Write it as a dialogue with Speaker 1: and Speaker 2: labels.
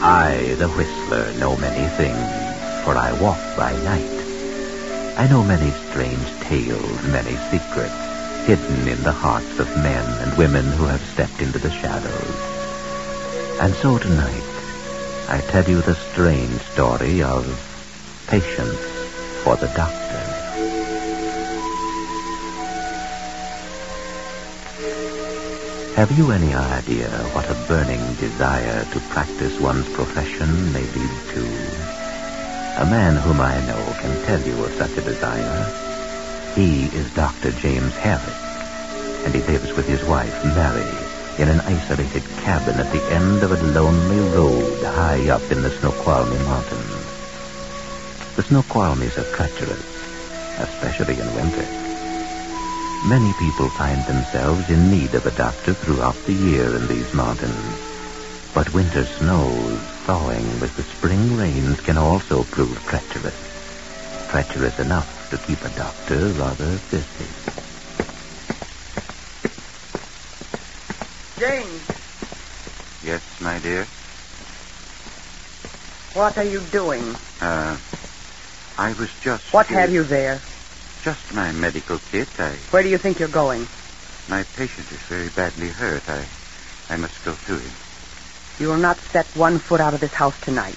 Speaker 1: I, the Whistler, know many things, for I walk by night. I know many strange tales, many secrets, hidden in the hearts of men and women who have stepped into the shadows. And so tonight, I tell you the strange story of Patience for the Doctor. Have you any idea what a burning desire to practice one's profession may lead to? A man whom I know can tell you of such a desire. He is Dr. James Herrick, and he lives with his wife, Mary, in an isolated cabin at the end of a lonely road high up in the Snoqualmie Mountains. The Snoqualmies are treacherous, especially in winter. Many people find themselves in need of a doctor throughout the year in these mountains. But winter snows, thawing with the spring rains, can also prove treacherous. Treacherous enough to keep a doctor rather busy.
Speaker 2: James.
Speaker 1: Yes, my dear?
Speaker 2: What are you doing?
Speaker 1: I was just...
Speaker 2: What have you there?
Speaker 1: Just my medical kit.
Speaker 2: Where do you think you're going?
Speaker 1: My patient is very badly hurt. I must go to him.
Speaker 2: You will not set one foot out of this house tonight.